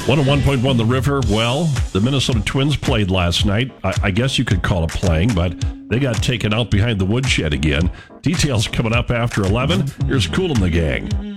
101.1 The River. Well, the Minnesota Twins played last night. I guess you could call it playing, but they got taken out behind the woodshed again. Details coming up after 11. Here's Kool and the Gang.